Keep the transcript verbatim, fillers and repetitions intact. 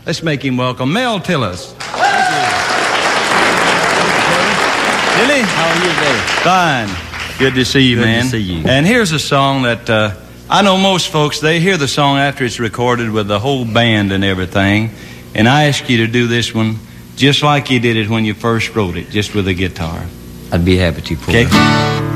Let's make him welcome Mel Tillis. Billy? How are you today? Fine. Good to see you, Good man. to see you. And here's a song that uh, I know most folks, they hear the song after it's recorded with the whole band and everything. And I ask you to do this one just like you did it when you first wrote it, just with a guitar. I'd be happy to, Paul. Okay?